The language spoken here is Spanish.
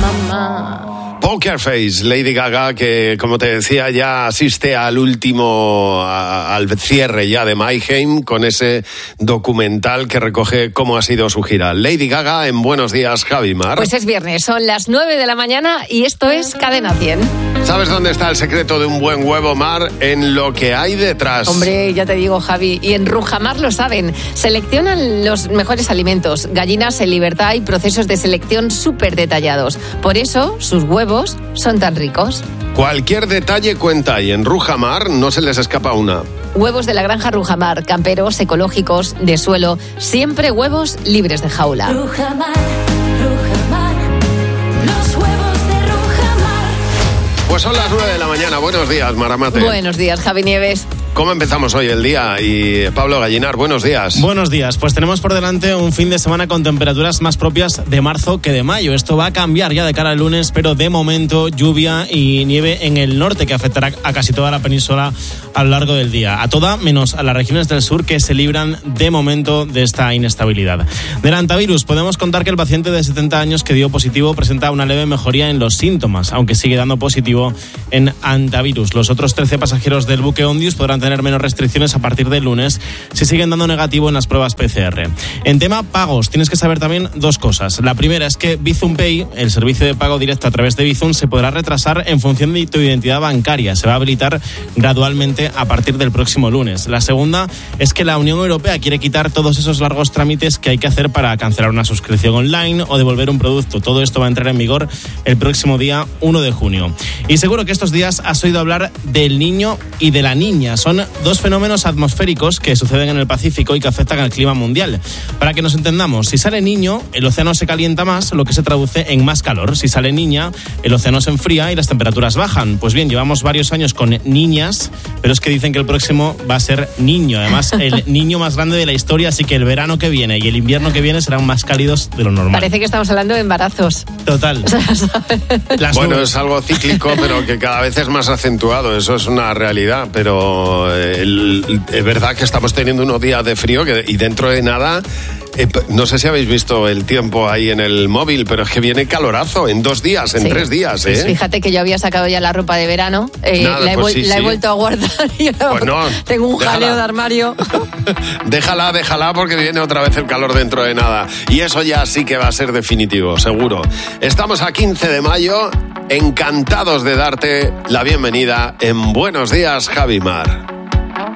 mamá. Poker Face, Lady Gaga, que como te decía ya asiste al cierre ya de Mayhem con ese documental que recoge cómo ha sido su gira. Lady Gaga en Buenos Días, Javi Mar. Pues es viernes, son las 9 de la mañana y esto es Cadena 100. ¿Sabes dónde está el secreto de un buen huevo, Mar? En lo que hay detrás. Hombre, ya te digo, Javi, y en Rujamar lo saben. Seleccionan los mejores alimentos, gallinas en libertad y procesos de selección súper detallados. Por eso, sus huevos son tan ricos. Cualquier detalle cuenta y en Rujamar no se les escapa una. Huevos de la granja Rujamar, camperos, ecológicos, de suelo, siempre huevos libres de jaula. Rujamar, Rujamar, los huevos de Rujamar. Pues son las 9 de la mañana. Buenos días, Maramate. Buenos días, Javi Nieves. ¿Cómo empezamos hoy el día? Y Pablo Gallinar, buenos días. Buenos días. Pues tenemos por delante un fin de semana con temperaturas más propias de marzo que de mayo. Esto va a cambiar ya de cara al lunes, pero de momento lluvia y nieve en el norte que afectará a casi toda la península a lo largo del día. A toda menos a las regiones del sur que se libran de momento de esta inestabilidad. Del antivirus podemos contar que el paciente de 70 años que dio positivo presenta una leve mejoría en los síntomas, aunque sigue dando positivo en antivirus. Los otros 13 pasajeros del buque Ondius podrán tener menos restricciones a partir del lunes si siguen dando negativo en las pruebas PCR. En tema pagos, tienes que saber también dos cosas. La primera es que Bizum Pay, el servicio de pago directo a través de Bizum, se podrá retrasar en función de tu identidad bancaria. Se va a habilitar gradualmente a partir del próximo lunes. La segunda es que la Unión Europea quiere quitar todos esos largos trámites que hay que hacer para cancelar una suscripción online o devolver un producto. Todo esto va a entrar en vigor el próximo día 1 de junio. Y seguro que estos días has oído hablar del niño y de la niña. Son dos fenómenos atmosféricos que suceden en el Pacífico y que afectan al clima mundial. Para que nos entendamos, si sale niño, el océano se calienta más, lo que se traduce en más calor. Si sale niña, el océano se enfría y las temperaturas bajan. Pues bien, llevamos varios años con niñas, pero es que dicen que el próximo va a ser niño. Además, el niño más grande de la historia, así que el verano que viene y el invierno que viene serán más cálidos de lo normal. Parece que estamos hablando de embarazos. Total. Bueno, es algo cíclico, pero que cada vez es más acentuado. Eso es una realidad, pero es verdad que estamos teniendo unos días de frío y dentro de nada, no sé si habéis visto el tiempo ahí en el móvil, pero es que viene calorazo en 2 días, en 3 días. Fíjate que yo había sacado ya la ropa de verano, la he vuelto a guardar y pues no, tengo un jaleo de armario. Déjala porque viene otra vez el calor dentro de nada. Y eso ya sí que va a ser definitivo, seguro. Estamos a 15 de mayo, encantados de darte la bienvenida en Buenos Días, Javi Mar.